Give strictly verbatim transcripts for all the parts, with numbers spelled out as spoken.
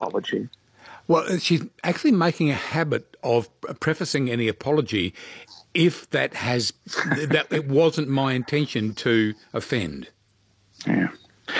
apology. Well, she's actually making a habit of prefacing any apology if that has that it wasn't my intention to offend. Yeah.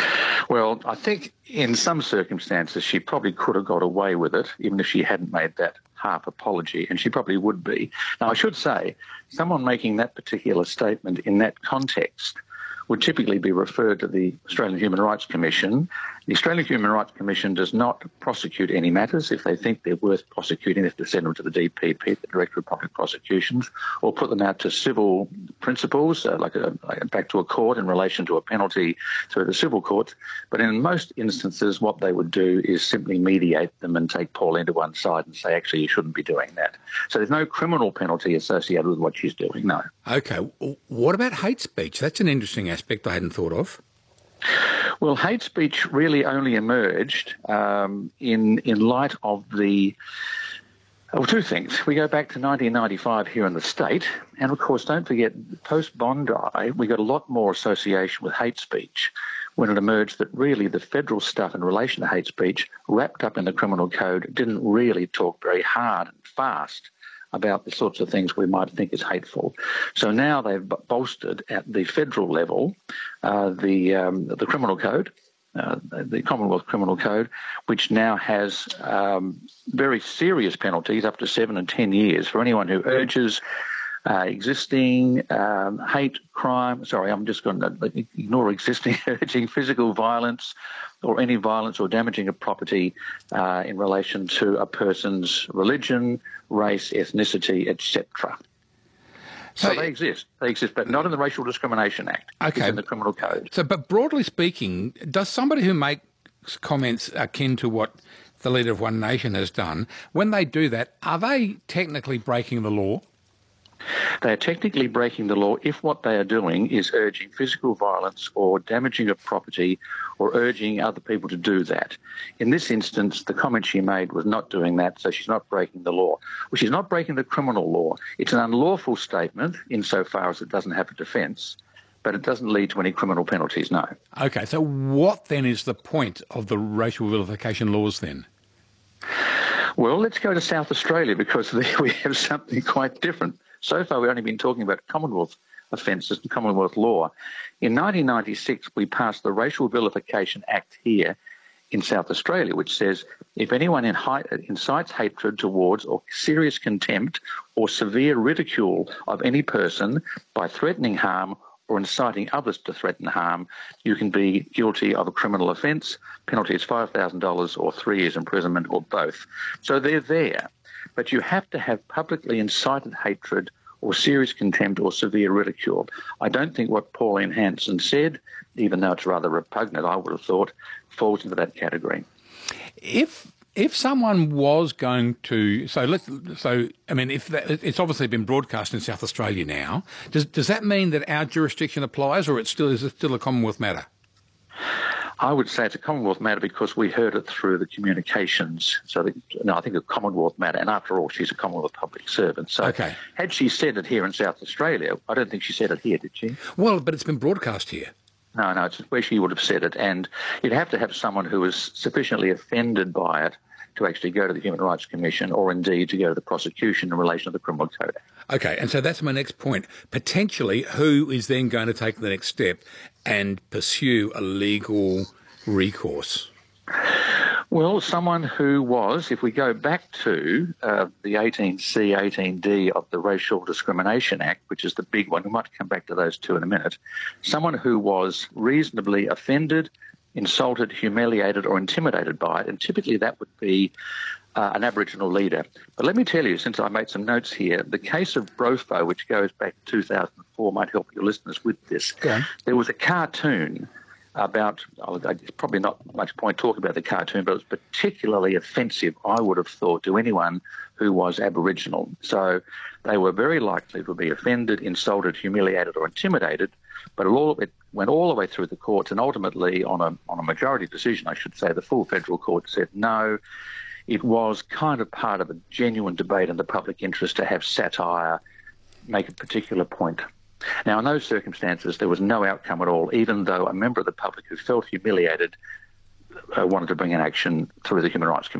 Well, I think in some circumstances she probably could have got away with it, even if she hadn't made that half apology, and she probably would be. Now, I should say, someone making that particular statement in that context would typically be referred to the Australian Human Rights Commission. The Australian Human Rights Commission does not prosecute any matters if they think they're worth prosecuting. They have to send them to the D P P, the Director of Public Prosecutions, or put them out to civil principals, uh, like, a, like back to a court in relation to a penalty through the civil courts. But in most instances, what they would do is simply mediate them and take Pauline to one side and say, actually, you shouldn't be doing that. So there's no criminal penalty associated with what she's doing, no. Okay. What about hate speech? That's an interesting aspect I hadn't thought of. Well, hate speech really only emerged um, in in light of the well, two things. We go back to nineteen ninety-five here in the state, and of course, don't forget, post-Bondi, we got a lot more association with hate speech when it emerged that really the federal stuff in relation to hate speech, wrapped up in the criminal code, didn't really talk very hard and fast about the sorts of things we might think is hateful. So now they've bolstered at the federal level uh, the um, the criminal code, uh, the Commonwealth Criminal Code, which now has um, very serious penalties, up to seven and ten years, for anyone who urges uh, existing um, hate crime. Sorry, I'm just going to ignore existing urging physical violence or any violence or damaging of property uh, in relation to a person's religion, race, ethnicity, et cetera. So, so they exist. They exist, but not in the Racial Discrimination Act. Okay. It's in the Criminal Code. So, but broadly speaking, does somebody who makes comments akin to what the Leader of One Nation has done, when they do that, are they technically breaking the law? They are technically breaking the law if what they are doing is urging physical violence or damaging of property or urging other people to do that. In this instance, the comment she made was not doing that, so she's not breaking the law. Well, she's not breaking the criminal law. It's an unlawful statement insofar as it doesn't have a defence, but it doesn't lead to any criminal penalties, no. Okay, so what then is the point of the racial vilification laws then? Well, let's go to South Australia, because there we have something quite different. So far, we've only been talking about Commonwealth offences and Commonwealth law. In nineteen ninety-six, we passed the Racial Vilification Act here in South Australia, which says if anyone incites hatred towards or serious contempt or severe ridicule of any person by threatening harm or inciting others to threaten harm, you can be guilty of a criminal offence. Penalty is five thousand dollars or three years imprisonment or both. So they're there. But you have to have publicly incited hatred or serious contempt or severe ridicule. I don't think what Pauline Hanson said, even though it's rather repugnant, I would have thought, falls into that category. If if someone was going to, so let's, so I mean, if that, it's obviously been broadcast in South Australia now, does does that mean that our jurisdiction applies, or it's still is it still a Commonwealth matter? I would say it's a Commonwealth matter because we heard it through the communications. So, the, no, I think a Commonwealth matter. And after all, she's a Commonwealth public servant. So okay. Had she said it here in South Australia, I don't think she said it here, did she? Well, but it's been broadcast here. No, no, it's where she would have said it. And you'd have to have someone who was sufficiently offended by it to actually go to the Human Rights Commission, or indeed to go to the prosecution in relation to the Criminal Code Act. Okay, and so that's my next point. Potentially, who is then going to take the next step and pursue a legal recourse? Well, someone who was, if we go back to uh, the eighteen C, eighteen D of the Racial Discrimination Act, which is the big one, we might come back to those two in a minute, someone who was reasonably offended, insulted, humiliated or intimidated by it, and typically that would be uh, an Aboriginal leader. But let me tell you, since I made some notes here, the case of Brofo, which goes back to two thousand four, might help your listeners with this. Okay. There was a cartoon about, oh, there's probably not much point talking about the cartoon, but it was particularly offensive, I would have thought, to anyone who was Aboriginal. So they were very likely to be offended, insulted, humiliated or intimidated, but it, all, it went all the way through the courts, and ultimately on a, on a majority decision, I should say, the full federal court said no. It was kind of part of a genuine debate in the public interest to have satire make a particular point. Now, in those circumstances, there was no outcome at all, even though a member of the public who felt humiliated uh, wanted to bring an action through the Human Rights Commission.